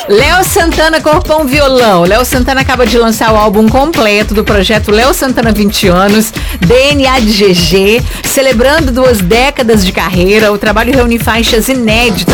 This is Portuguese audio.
Léo Santana, Corpão Violão. Léo Santana acaba de lançar o álbum completo do projeto Léo Santana 20 anos, DNA de GG, celebrando 2 décadas de carreira. O trabalho reúne faixas inéditas